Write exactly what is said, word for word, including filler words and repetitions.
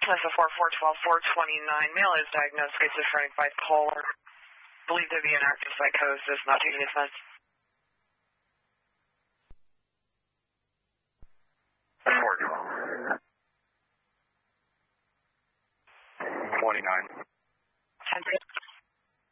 That's a four four one two four two nine. Male is diagnosed schizophrenic bipolar. Believed to be an active psychosis, not taking offense. four twelve. twenty-nine.